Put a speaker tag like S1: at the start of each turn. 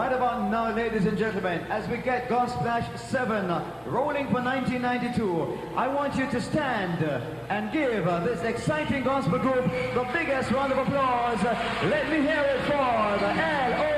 S1: Right about now, ladies and gentlemen, as we get Godsplash 7 rolling for 1992, I want you to stand and give this exciting gospel group the biggest round of applause. Let me hear it for the LO